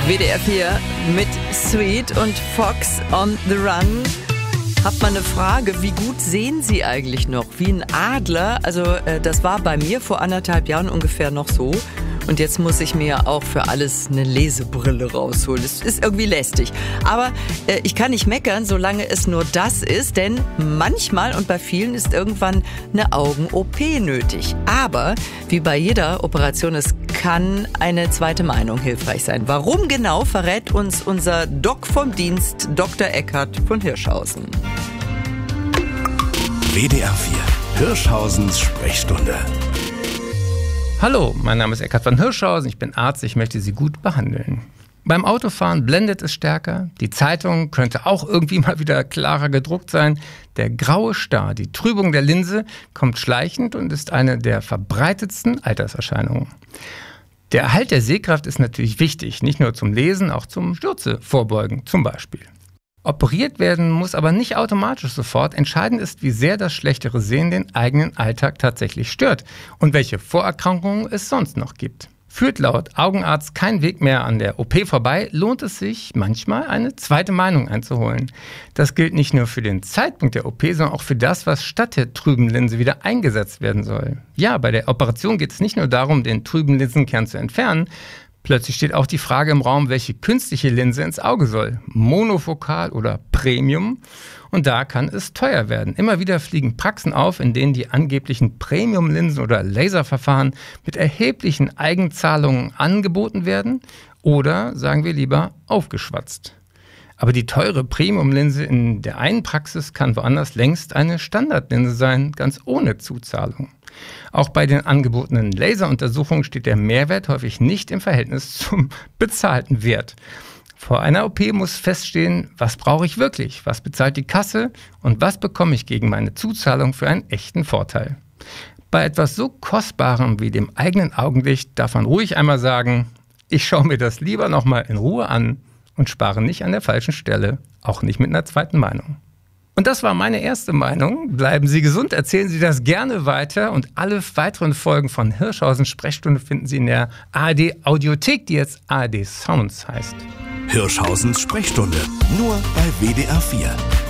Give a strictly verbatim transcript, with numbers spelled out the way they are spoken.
W D R vier mit Sweet und Fox on the Run. Hab mal eine Frage, wie gut sehen Sie eigentlich noch? Wie ein Adler, also äh, das war bei mir vor anderthalb Jahren ungefähr noch so. Und jetzt muss ich mir auch für alles eine Lesebrille rausholen. Das ist irgendwie lästig. Aber äh, ich kann nicht meckern, solange es nur das ist. Denn manchmal und bei vielen ist irgendwann eine Augen-O P nötig. Aber wie bei jeder Operation, es kann eine zweite Meinung hilfreich sein. Warum genau, verrät uns unser Doc vom Dienst, Doktor Eckhard von Hirschhausen. W D R vier, Hirschhausens Sprechstunde. Hallo, mein Name ist Eckhard von Hirschhausen, ich bin Arzt, ich möchte Sie gut behandeln. Beim Autofahren blendet es stärker, die Zeitung könnte auch irgendwie mal wieder klarer gedruckt sein. Der graue Star, die Trübung der Linse, kommt schleichend und ist eine der verbreitetsten Alterserscheinungen. Der Erhalt der Sehkraft ist natürlich wichtig, nicht nur zum Lesen, auch zum Stürze vorbeugen zum Beispiel. Operiert werden muss aber nicht automatisch sofort. Entscheidend ist, wie sehr das schlechtere Sehen den eigenen Alltag tatsächlich stört und welche Vorerkrankungen es sonst noch gibt. Führt laut Augenarzt kein Weg mehr an der O P vorbei, lohnt es sich manchmal eine zweite Meinung einzuholen. Das gilt nicht nur für den Zeitpunkt der O P, sondern auch für das, was statt der trüben Linse wieder eingesetzt werden soll. Ja, bei der Operation geht es nicht nur darum, den trüben Linsenkern zu entfernen. Plötzlich steht auch die Frage im Raum, welche künstliche Linse ins Auge soll. Monofokal oder Premium. Und da kann es teuer werden. Immer wieder fliegen Praxen auf, in denen die angeblichen Premium-Linsen oder Laserverfahren mit erheblichen Eigenzahlungen angeboten werden. Oder, sagen wir lieber, aufgeschwatzt. Aber die teure Premium-Linse in der einen Praxis kann woanders längst eine Standardlinse sein, ganz ohne Zuzahlung. Auch bei den angebotenen Laseruntersuchungen steht der Mehrwert häufig nicht im Verhältnis zum bezahlten Wert. Vor einer O P muss feststehen, was brauche ich wirklich, was bezahlt die Kasse und was bekomme ich gegen meine Zuzahlung für einen echten Vorteil. Bei etwas so Kostbarem wie dem eigenen Augenlicht darf man ruhig einmal sagen, ich schaue mir das lieber nochmal in Ruhe an und spare nicht an der falschen Stelle, auch nicht mit einer zweiten Meinung. Und das war meine erste Meinung. Bleiben Sie gesund, erzählen Sie das gerne weiter. Und alle weiteren Folgen von Hirschhausen Sprechstunde finden Sie in der A R D Audiothek, die jetzt A R D Sounds heißt. Hirschhausens Sprechstunde, nur bei W D R vier.